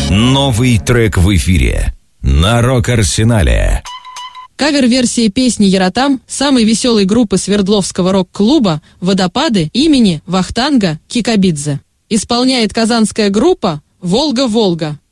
Новый трек в эфире на Рок-Арсенале. Кавер-версия песни «Яратам» самой веселой группы Свердловского рок-клуба «Водопады» имени Вахтанга Кикабидзе. Исполняет казанская группа «Волга-Волга».